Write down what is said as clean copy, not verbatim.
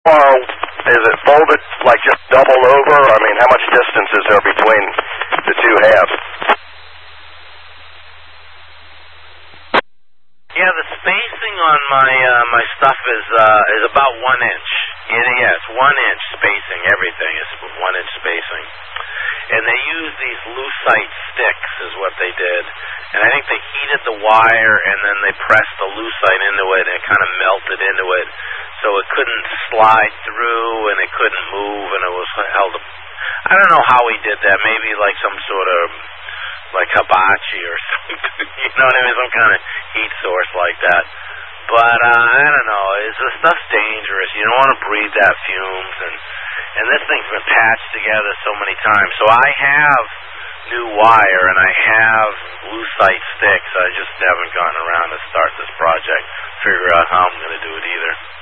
far is it folded, like just double over? I mean, how much distance is there between the two halves? Yeah, the spacing on my stuff is about 1 inch. Yeah, it's 1 inch spacing. Everything is 1 inch spacing. And they use these lucite sticks, is what they did. And I think they heated the wire, and then they pressed the lucite into it, and it kind of melted into it, so it couldn't slide through, and it couldn't move, and it was held up. I don't know how he did that. Maybe like some sort of like hibachi or something. You know what I mean? Some kind of heat source like that. But I don't know. This stuff's dangerous. You don't want to breathe that fumes, and this thing's been patched together so many times. So I have new wire and I have lucite sticks. I just haven't gotten around to start this project, figure out how I'm going to do it either.